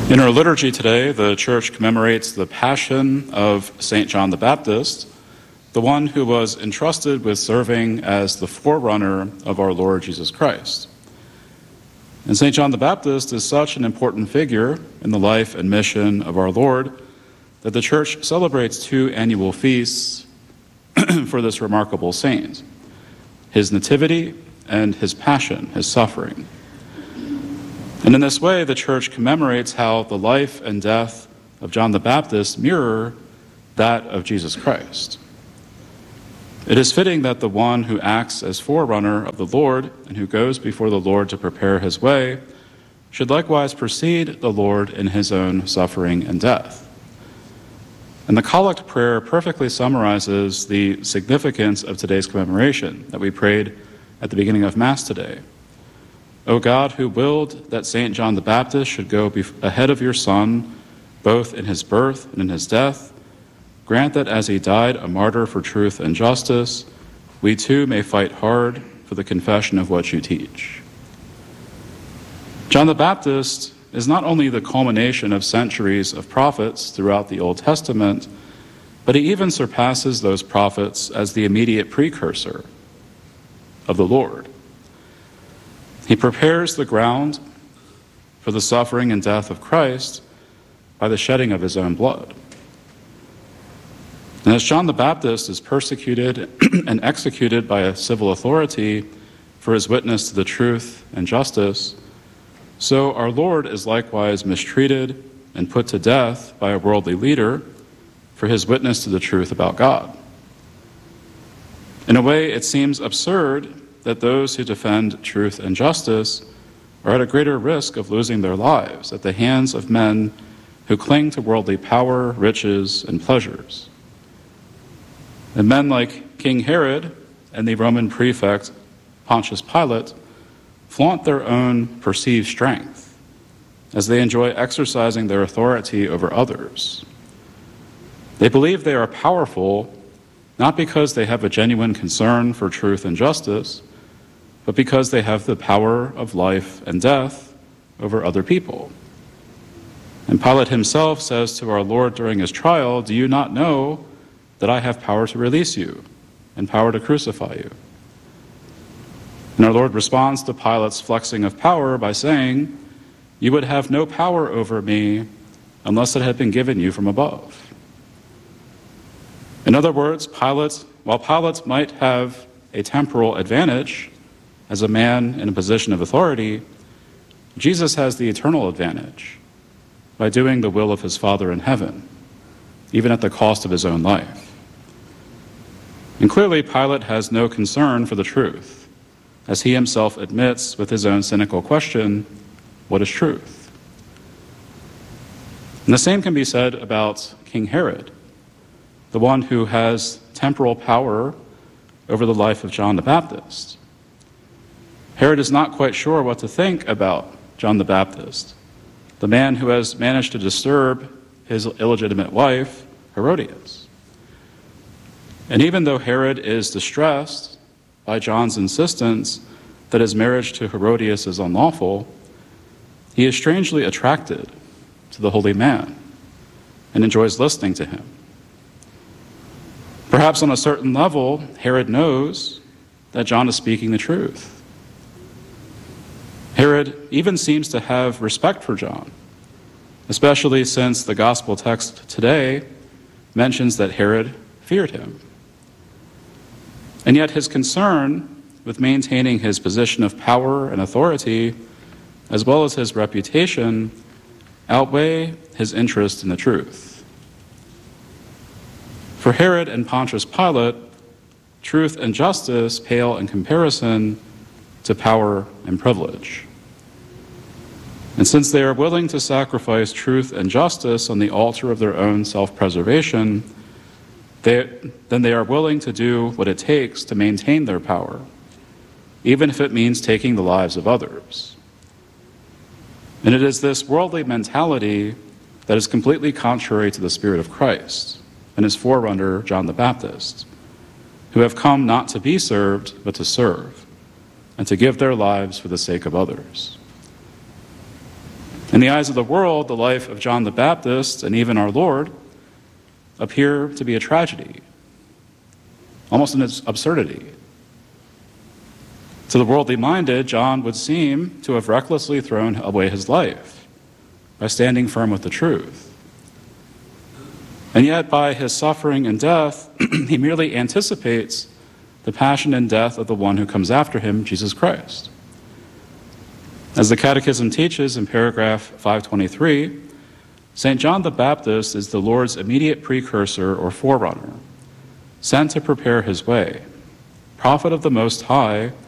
In our liturgy today, the Church commemorates the Passion of St. John the Baptist, the one who was entrusted with serving as the forerunner of our Lord Jesus Christ. And St. John the Baptist is such an important figure in the life and mission of our Lord that the Church celebrates 2 annual feasts for this remarkable saint: his nativity and his passion, his suffering. And in this way, the Church commemorates how the life and death of John the Baptist mirror that of Jesus Christ. It is fitting that the one who acts as forerunner of the Lord and who goes before the Lord to prepare his way should likewise precede the Lord in his own suffering and death. And the Collect prayer perfectly summarizes the significance of today's commemoration that we prayed at the beginning of Mass today. O God, who willed that St. John the Baptist should go ahead of your Son, both in his birth and in his death, grant that as he died a martyr for truth and justice, we too may fight hard for the confession of what you teach. John the Baptist is not only the culmination of centuries of prophets throughout the Old Testament, but he even surpasses those prophets as the immediate precursor of the Lord. He prepares the ground for the suffering and death of Christ by the shedding of his own blood. And as John the Baptist is persecuted and executed by a civil authority for his witness to the truth and justice, so our Lord is likewise mistreated and put to death by a worldly leader for his witness to the truth about God. In a way, it seems absurd that those who defend truth and justice are at a greater risk of losing their lives at the hands of men who cling to worldly power, riches, and pleasures. And men like King Herod and the Roman prefect Pontius Pilate flaunt their own perceived strength as they enjoy exercising their authority over others. They believe they are powerful not because they have a genuine concern for truth and justice, but because they have the power of life and death over other people. And Pilate himself says to our Lord during his trial, "Do you not know that I have power to release you and power to crucify you?" And our Lord responds to Pilate's flexing of power by saying, "You would have no power over me unless it had been given you from above." In other words, while Pilate might have a temporal advantage as a man in a position of authority, Jesus has the eternal advantage by doing the will of his Father in heaven, even at the cost of his own life. And clearly, Pilate has no concern for the truth, as he himself admits with his own cynical question, what is truth? And the same can be said about King Herod, the one who has temporal power over the life of John the Baptist. Herod is not quite sure what to think about John the Baptist, the man who has managed to disturb his illegitimate wife, Herodias. And even though Herod is distressed by John's insistence that his marriage to Herodias is unlawful, he is strangely attracted to the holy man and enjoys listening to him. Perhaps on a certain level, Herod knows that John is speaking the truth. Herod even seems to have respect for John, especially since the gospel text today mentions that Herod feared him. And yet his concern with maintaining his position of power and authority, as well as his reputation, outweigh his interest in the truth. For Herod and Pontius Pilate, truth and justice pale in comparison to power and privilege. And since they are willing to sacrifice truth and justice on the altar of their own self-preservation, then they are willing to do what it takes to maintain their power, even if it means taking the lives of others. And it is this worldly mentality that is completely contrary to the Spirit of Christ and his forerunner, John the Baptist, who have come not to be served, but to serve, and to give their lives for the sake of others. In the eyes of the world, the life of John the Baptist and even our Lord appear to be a tragedy, almost an absurdity. To the worldly minded, John would seem to have recklessly thrown away his life by standing firm with the truth. And yet, by his suffering and death, he merely anticipates the passion and death of the one who comes after him, Jesus Christ. As the Catechism teaches in paragraph 523, St. John the Baptist is the Lord's immediate precursor or forerunner, sent to prepare his way, prophet of the Most High,